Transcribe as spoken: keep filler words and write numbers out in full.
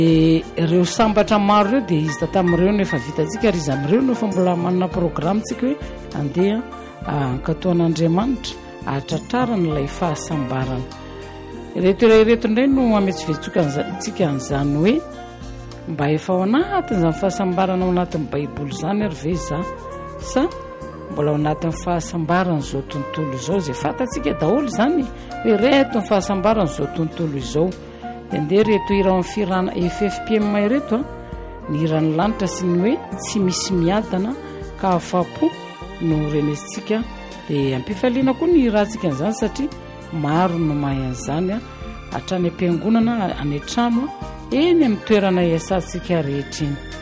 ireo sambatra maro ireo dia izy tamin'ireo nefa vitantsika ry izy amin'ireo nefa mbola manana programtsika hoe andeha ankatoan'Andriamanitra ahatratrarana ilay fahasambarana. Ireto ireto indray no ametsovetsoka antsika an'izany hoe mba efa ao anatin'izany fahasambarana ao anatin'ny baiboly zany ary ve za sa mbola ao anatin'ny fahasambarana izao tontolo izao izay fantatsika daholo zany hoe reto ny fahasambarana izao tontolo izao. Dia reto hira amin'ny firana F F P M ireto a ny hiran'ny lanitra sy ny hoe tsy misy miadana ka afapo no renesitsika. Dia ampifaliana koa ny hirantsika an'izany satria maro no mahay an'izany a hatrany am-piangonana any an-trano eny amin'ny toerana iasantsika rehetra iny.